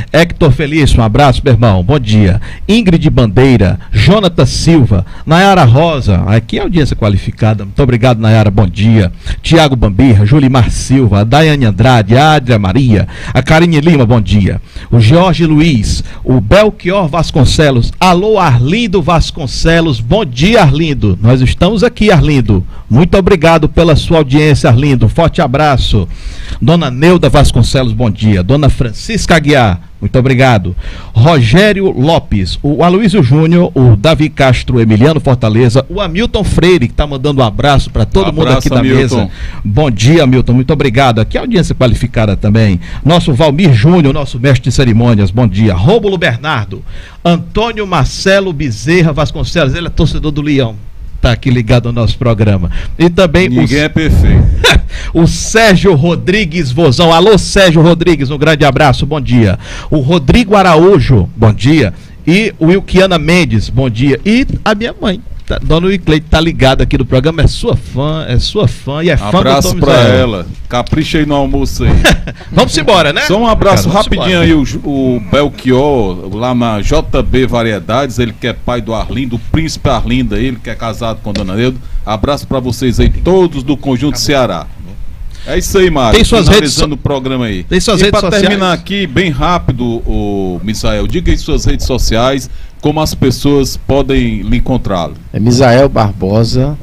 Hector Felício, um abraço, meu irmão, bom dia. Ingrid Bandeira, Jonathan Silva, Nayara Rosa, aqui é audiência qualificada, muito obrigado, Nayara, bom dia. Tiago Bambirra, Julimar Silva, a Daiane Andrade, a Adria Maria, a Karine Lima, bom dia. O Jorge Luiz, o Belchior Vasconcelos, alô Arlindo Vasconcelos, bom dia, Arlindo, nós estamos aqui, Arlindo, muito obrigado pela sua audiência, Arlindo, forte abraço. Dona Neuda Vasconcelos, bom dia. Dona Francisca Aguiar, muito obrigado. Rogério Lopes, o Aloysio Júnior, o Davi Castro Emiliano Fortaleza, o Hamilton Freire, que está mandando um abraço para todo mundo aqui da mesa. Bom dia, Hamilton, muito obrigado. Aqui a audiência qualificada também. Nosso Valmir Júnior, nosso mestre de cerimônias, bom dia. Rômulo Bernardo, Antônio Marcelo Bezerra Vasconcelos, ele é torcedor do Leão. Está aqui ligado ao nosso programa. E também ninguém é perfeito. O Sérgio Rodrigues Vozão. Alô, Sérgio Rodrigues, um grande abraço, bom dia. O Rodrigo Araújo, bom dia. E o Wilkiana Mendes, bom dia. E a minha mãe, Dona Wicleide, tá ligada aqui no programa, é sua fã e é fã do abraço pra ela, capricha aí no almoço aí. Vamos embora, né? Só um abraço rapidinho aí, o Belchior, lá na JB Variedades, ele que é pai do Arlindo, o príncipe Arlindo, ele que é casado com a Dona Neuda. Abraço pra vocês aí, todos do Conjunto Ceará. É isso aí, Mário. Tem suas redes o programa aí. Tem suas redes sociais. Para terminar aqui, bem rápido, o Misael, diga aí suas redes sociais, como as pessoas podem lhe encontrá-lo. É Misael Barbosa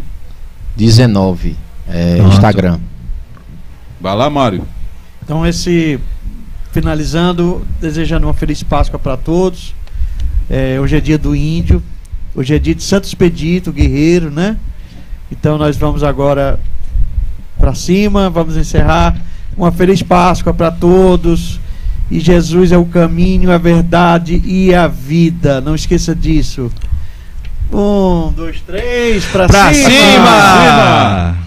19, Instagram. Vai lá, Mário. Então, finalizando, desejando uma feliz Páscoa para todos. Hoje é dia do índio, hoje é dia de Santo Expedito, guerreiro, né? Então nós vamos agora para cima, vamos encerrar. Uma feliz Páscoa para todos. E Jesus é o caminho, a verdade e a vida. Não esqueça disso. 1, 2, 3, para cima!